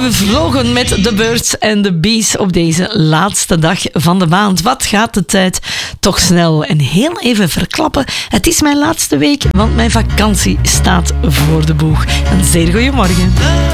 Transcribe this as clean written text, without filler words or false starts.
we vlogen met de Birds and the Bees op deze laatste dag van de maand. Wat gaat de tijd toch snel. En heel even verklappen, het is mijn laatste week, want mijn vakantie staat voor de boeg. Een zeer goeiemorgen.